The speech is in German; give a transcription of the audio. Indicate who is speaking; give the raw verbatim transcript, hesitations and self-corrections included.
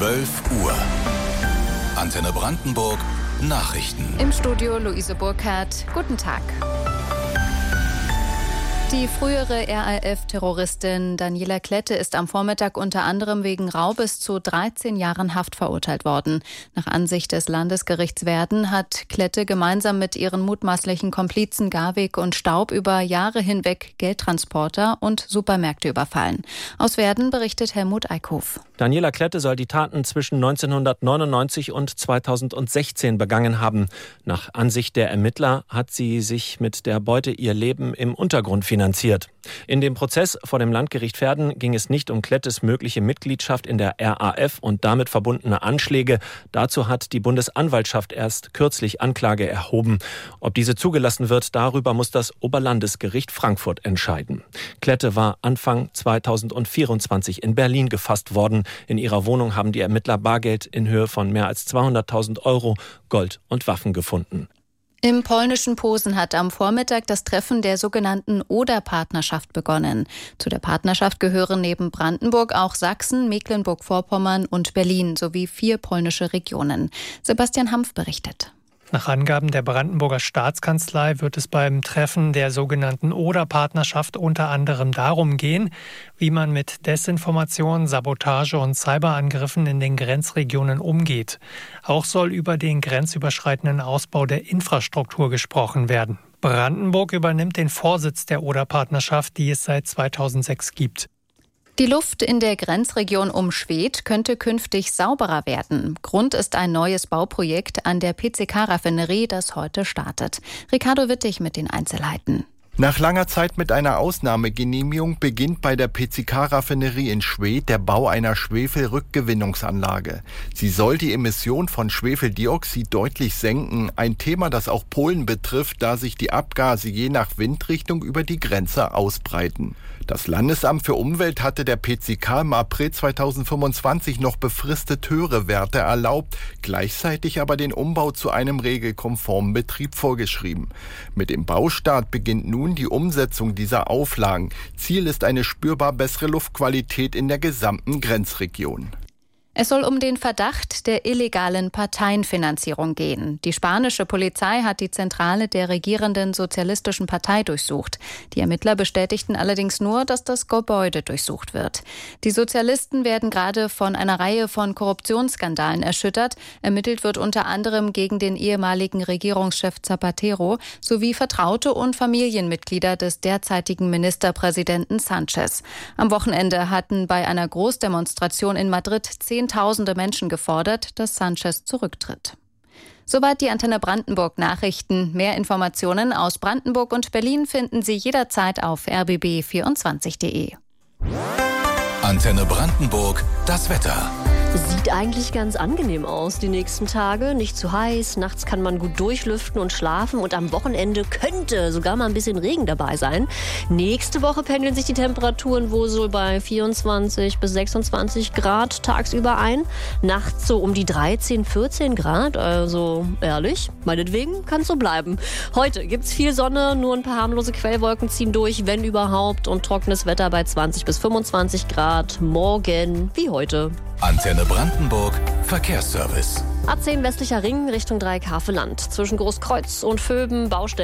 Speaker 1: zwölf Uhr. Antenne Brandenburg Nachrichten.
Speaker 2: Im Studio Luise Burkhardt. Guten Tag. Die frühere R A F-Terroristin Daniela Klette ist am Vormittag unter anderem wegen Raubes zu dreizehn Jahren Haft verurteilt worden. Nach Ansicht des Landesgerichts Werden hat Klette gemeinsam mit ihren mutmaßlichen Komplizen Garwig und Staub über Jahre hinweg Geldtransporter und Supermärkte überfallen. Aus Werden berichtet Helmut Eickhoff.
Speaker 3: Daniela Klette soll die Taten zwischen neunzehnhundertneunundneunzig und zweitausendsechzehn begangen haben. Nach Ansicht der Ermittler hat sie sich mit der Beute ihr Leben im Untergrund finanziert. In dem Prozess vor dem Landgericht Verden ging es nicht um Klettes mögliche Mitgliedschaft in der R A F und damit verbundene Anschläge. Dazu hat die Bundesanwaltschaft erst kürzlich Anklage erhoben. Ob diese zugelassen wird, darüber muss das Oberlandesgericht Frankfurt entscheiden. Klette war Anfang zweitausendvierundzwanzig in Berlin gefasst worden. In ihrer Wohnung haben die Ermittler Bargeld in Höhe von mehr als zweihunderttausend Euro, Gold und Waffen gefunden.
Speaker 2: Im polnischen Posen hat am Vormittag das Treffen der sogenannten Oder-Partnerschaft begonnen. Zu der Partnerschaft gehören neben Brandenburg auch Sachsen, Mecklenburg-Vorpommern und Berlin sowie vier polnische Regionen. Sebastian Hampf berichtet.
Speaker 4: Nach Angaben der Brandenburger Staatskanzlei wird es beim Treffen der sogenannten Oder-Partnerschaft unter anderem darum gehen, wie man mit Desinformation, Sabotage und Cyberangriffen in den Grenzregionen umgeht. Auch soll über den grenzüberschreitenden Ausbau der Infrastruktur gesprochen werden. Brandenburg übernimmt den Vorsitz der Oder-Partnerschaft, die es seit zweitausendsechs gibt.
Speaker 2: Die Luft in der Grenzregion um Schwedt könnte künftig sauberer werden. Grund ist ein neues Bauprojekt an der P C K-Raffinerie, das heute startet. Ricardo Wittig mit den Einzelheiten.
Speaker 5: Nach langer Zeit mit einer Ausnahmegenehmigung beginnt bei der P C K-Raffinerie in Schwedt der Bau einer Schwefelrückgewinnungsanlage. Sie soll die Emission von Schwefeldioxid deutlich senken, ein Thema, das auch Polen betrifft, da sich die Abgase je nach Windrichtung über die Grenze ausbreiten. Das Landesamt für Umwelt hatte der P C K im April zweitausendfünfundzwanzig noch befristet höhere Werte erlaubt, gleichzeitig aber den Umbau zu einem regelkonformen Betrieb vorgeschrieben. Mit dem Baustart beginnt nun die Umsetzung dieser Auflagen. Ziel ist eine spürbar bessere Luftqualität in der gesamten Grenzregion.
Speaker 2: Es soll um den Verdacht der illegalen Parteienfinanzierung gehen. Die spanische Polizei hat die Zentrale der regierenden Sozialistischen Partei durchsucht. Die Ermittler bestätigten allerdings nur, dass das Gebäude durchsucht wird. Die Sozialisten werden gerade von einer Reihe von Korruptionsskandalen erschüttert. Ermittelt wird unter anderem gegen den ehemaligen Regierungschef Zapatero sowie Vertraute und Familienmitglieder des derzeitigen Ministerpräsidenten Sanchez. Am Wochenende hatten bei einer Großdemonstration in Madrid zehn Zehntausende Menschen gefordert, dass Sanchez zurücktritt. Soweit die Antenne Brandenburg Nachrichten. Mehr Informationen aus Brandenburg und Berlin finden Sie jederzeit auf r b b vierundzwanzig punkt de.
Speaker 1: Antenne Brandenburg, das Wetter.
Speaker 6: Sieht eigentlich ganz angenehm aus die nächsten Tage. Nicht zu heiß, nachts kann man gut durchlüften und schlafen und am Wochenende könnte sogar mal ein bisschen Regen dabei sein. Nächste Woche pendeln sich die Temperaturen wohl so bei vierundzwanzig bis sechsundzwanzig Grad tagsüber ein. Nachts so um die dreizehn, vierzehn Grad, also ehrlich, meinetwegen kann es so bleiben. Heute gibt's viel Sonne, nur ein paar harmlose Quellwolken ziehen durch, wenn überhaupt, und trockenes Wetter bei zwanzig bis fünfundzwanzig Grad. Morgen wie heute.
Speaker 1: Antenne Brandenburg Verkehrsservice.
Speaker 6: A zehn westlicher Ring Richtung Dreieck Havelland. Zwischen Großkreuz und Vöben Baustellen.